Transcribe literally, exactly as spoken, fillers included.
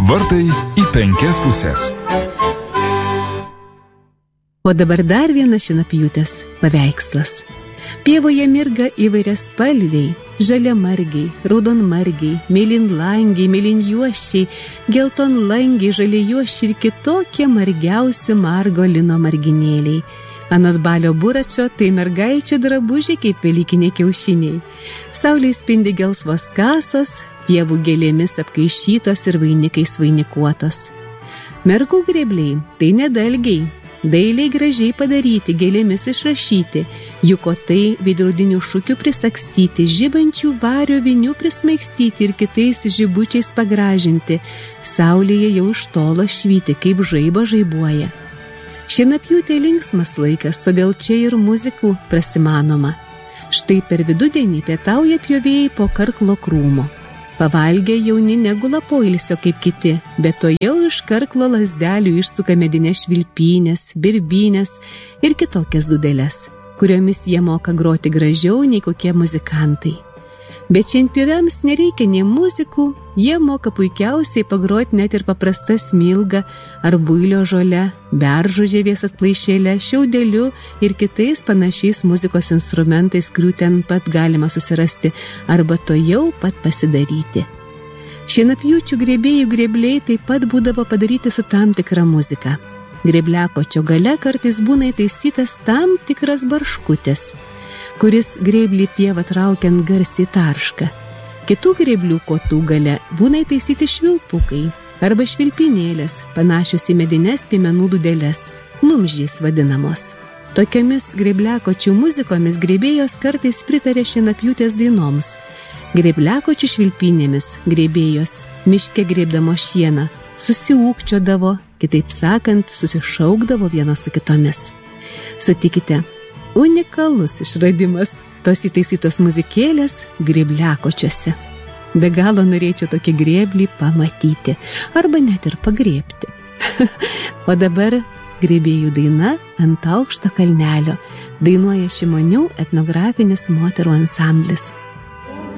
Vartai į penkias pusės. O dabar dar vienas šienapjūtės paveikslas. Pievoje mirga įvairias spalviai, žaliamargiai, raudonmargiai, mėlynlangiai, mėlynjuošiai, geltonlangiai, žaliajuošiai ir kitokie margiausi margo lino marginėliai. Anot Balio Buračo, tai mergaičių drabužiai kaip velykiniai kiaušiniai. Saulė spindi gelsvos kasos, pievų gėlėmis apkaišytos ir vainikais vainikuotos. Mergų grėbliai – tai nedalgiai. Dailiai gražiai padaryti, gėlėmis išrašyti, jų kotai veidrodinių šukių prisakstyti, žibančių vario vinių prismaigstyti ir kitais žibučiais pagražinti. Saulėje jau iš tolo švyti, kaip žaiba žaibuoja. Šienapjūtė linksmas laikas, todėl čia ir muzikų prasimanoma. Štai per vidudienį pietauja pjovėjai po karklo krūmo. Pavalgę jauni negula poilsio kaip kiti, bet to jau iš karklo lazdelių išsuka medinės švilpynės, birbynės ir kitokias dudeles, kuriomis jie moka groti gražiau nei kokie muzikantai. Bet šienpjoviams nereikia nei muzikų, jie moka puikiausiai pagroti net ir paprastą smilgą ar builio žolę, beržo žievės atplaišėlę, šiaudeliu ir kitais panašiais muzikos instrumentais, kurių ten pat galima susirasti arba to jau pat pasidaryti. Šienapjūčių grėbėjų grėbliai taip pat būdavo padaryti su tam tikra muzika. Grėbliakočio gale kartais būna įtaisytas tam tikras barškutis, kuris grėblį pievą traukiant garsiai tarška. Kitų grėblių kotų gale būna įtaisyti švilpukai arba švilpinėlės, panašios į medines piemenų dudeles, lumžys vadinamos. Tokiomis grėbliakočių muzikomis grėbėjos kartais pritarė šienapjūtės dainoms. Grėbliakočių švilpinėmis grėbėjos miške grėbdamo šieną susiūkčiodavo, kitaip sakant, susišaukdavo vienos su kitomis. Sutikite, unikalus išradimas tos įtaisytos muzikėlės grėbliakočiuose. Be galo norėčiau tokį grėblį pamatyti arba net ir pagrėbti. O dabar grėbėjų daina Ant aukšto kalnelio dainuoja Šimonių etnografinis moterų ansamblis.